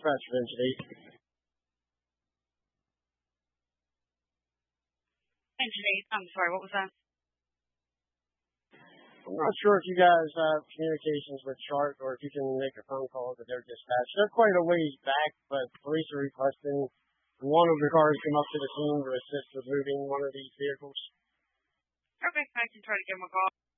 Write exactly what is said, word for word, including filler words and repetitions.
dispatch for engine eight. Engine eight, I'm sorry, what was that? I'm not sure if you guys have communications with Chart or if you can make a phone call to their dispatch. They're quite a ways back, but police are requesting one of the cars come up to the scene to assist with moving one of these vehicles. Okay, I can try to give them a call.